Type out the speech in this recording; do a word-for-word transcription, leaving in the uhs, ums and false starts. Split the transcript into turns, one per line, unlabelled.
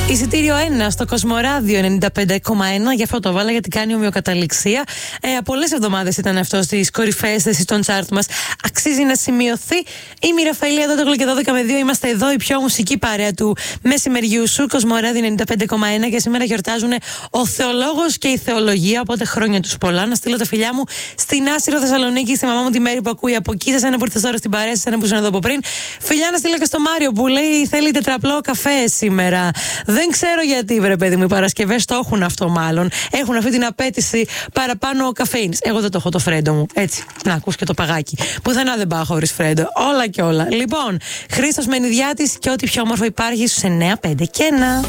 Εισιτήριο ένα στο Κοσμοράδιο ενενήντα πέντε κόμμα ένα. Γι' αυτό το βάλα, γιατί κάνει ομοιοκαταληξία. Ε, πολλές εβδομάδες ήταν αυτό στις κορυφαίες θέσεις των τσάρτ μας. Αξίζει να σημειωθεί. Είμαι η Ραφαήλ Αδότογλου και δώδεκα με δύο είμαστε εδώ, η πιο μουσική παρέα του μεσημεριού σου. Κοσμοράδιο ενενήντα πέντε κόμμα ένα. Και σήμερα γιορτάζουν ο Θεολόγος και η Θεολογία. Οπότε χρόνια τους πολλά. Να στείλω τα φιλιά μου στην Άσυρο Θεσσαλονίκη, στη μαμά μου τη Μέρη που ακούει από εκεί. Σε ένα που ήρθε τώρα στην παρέα, σε ένα που ήσουν εδώ από πριν. Φιλιά να στείλω και στο Μάριο που λέει θέλει τετραπλό καφέ σήμερα. Δεν ξέρω γιατί, βρε παιδί μου, οι Παρασκευές το έχουν αυτό μάλλον. Έχουν αυτή την απέτηση παραπάνω καφέινης. Εγώ δεν το έχω το φρέντο μου. Έτσι, να ακούς και το παγάκι. Πουθενά δεν πάω χωρίς φρέντο. Όλα και όλα. Λοιπόν, Χρήστος Μενιδιάτης και ό,τι πιο όμορφο υπάρχει στους εννιά πέντε και ένα.